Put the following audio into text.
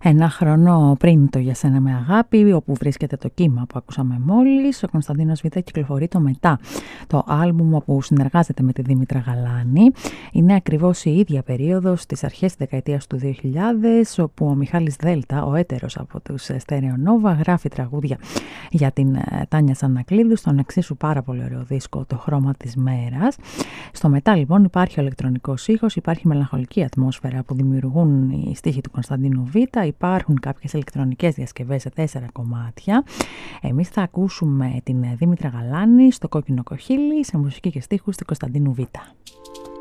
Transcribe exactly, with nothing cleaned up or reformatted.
Ένα χρόνο πριν το «Για σένα με αγάπη», όπου βρίσκεται το κύμα που ακούσαμε μόλις, ο Κωνσταντίνος Β κυκλοφορεί το «Μετά», το άλμπουμ όπου συνεργάζεται με τη Δήμητρα Γαλάνη. Είναι ακριβώς η ίδια περίοδος, στις αρχές της δεκαετίας του δύο χιλιάδες, όπου ο Μιχάλης Δέλτα, ο έτερος από τους Stereo Nova, γράφει τραγούδια για την Τάνια Σανακλείδου στον εξίσου πάρα πολύ ωραίο δίσκο «Το χρώμα της μέρας». Στο «Μετά» λοιπόν υπάρχει ο ηλεκτρονικός ήχος, υπάρχει μελαγχολική ατμόσφαιρα που δημιουργούν οι στίχοι του Κωνσταντίνου Β, υπάρχουν κάποιες ηλεκτρονικές διασκευές σε τέσσερα κομμάτια. Εμείς θα ακούσουμε την Δήμητρα Γαλάνη στο «Κόκκινο κοχύλι», σε μουσική και στίχους του Κωνσταντίνου Β.